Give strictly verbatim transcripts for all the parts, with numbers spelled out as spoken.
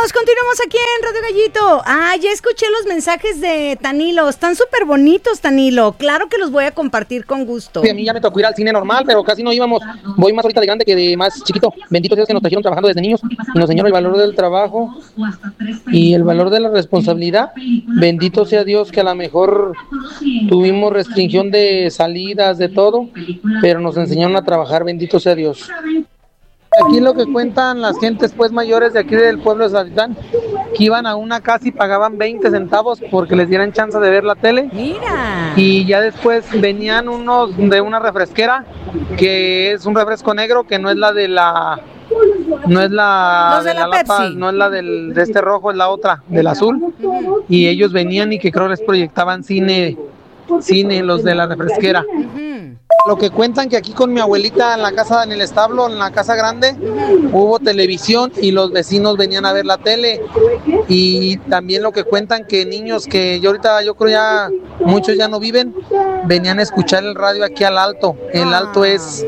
continuamos aquí en Radio Gallito. Ah, ya escuché los mensajes de Tanilo. Están súper bonitos, Tanilo. Claro que los voy a compartir con gusto. Sí, a mí ya me tocó ir al cine normal, pero casi no íbamos. Voy más ahorita de grande que de más chiquito. Bendito sea que nos trajeron trabajando desde niños y nos enseñaron el valor del trabajo y el valor de la responsabilidad. Bendito sea Dios que a lo mejor tuvimos restricción de salidas, de todo, pero nos enseñaron a trabajar. Bendito sea Dios. Aquí lo que cuentan las gentes pues mayores de aquí del pueblo de Zapotlán, que iban a una casa y pagaban veinte centavos porque les dieran chance de ver la tele. Mira. Y ya después venían unos de una refresquera, que es un refresco negro, que no es la de la... No es la Los de de la la Lapa, Pepsi. no es la del, de este rojo, es la otra, del azul. Uh-huh. Y ellos venían y que creo les proyectaban cine, cine los de la refresquera. Uh-huh. Lo que cuentan que aquí con mi abuelita en la casa, en el establo, en la casa grande, hubo televisión y los vecinos venían a ver la tele. Y también lo que cuentan que niños que yo ahorita, yo creo ya muchos ya no viven, venían a escuchar el radio aquí al alto. El alto es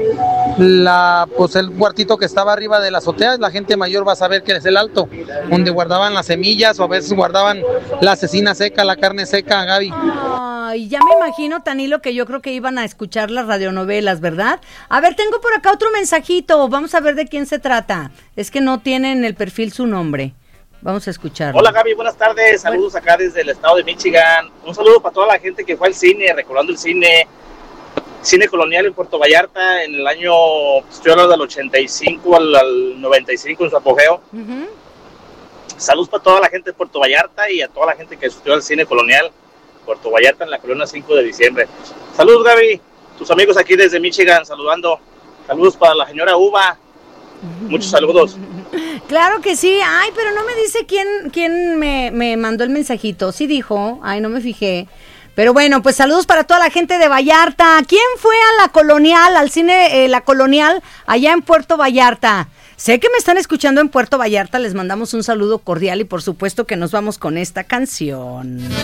la, pues el cuartito que estaba arriba de la azotea. La gente mayor va a saber que es el alto, donde guardaban las semillas o a veces guardaban la cecina seca, la carne seca, Gaby. Ay, ya me imagino, Tanilo, que yo creo que iban a escuchar las radionovelas, ¿verdad? A ver, tengo por acá otro mensajito. Vamos a ver de quién se trata. Es que no tiene en el perfil su nombre. Vamos a escucharlo. Hola Gaby, buenas tardes. Saludos acá desde el estado de Michigan. Un saludo para toda la gente que fue al cine, recordando el cine, cine colonial en Puerto Vallarta en el año, estoy hablando del ochenta y cinco al, al noventa y cinco en su apogeo. Uh-huh. Saludos para toda la gente de Puerto Vallarta y a toda la gente que asistió al cine colonial Puerto Vallarta en la colonia cinco de diciembre. Saludos Gaby, tus amigos aquí desde Michigan saludando. Saludos para la señora Uva. Muchos saludos. Claro que sí. Ay, pero no me dice quién, quién me, me mandó el mensajito. Sí dijo. Ay, no me fijé. Pero bueno, pues saludos para toda la gente de Vallarta. ¿Quién fue a la colonial, al cine eh, La Colonial, allá en Puerto Vallarta? Sé que me están escuchando en Puerto Vallarta. Les mandamos un saludo cordial y por supuesto que nos vamos con esta canción.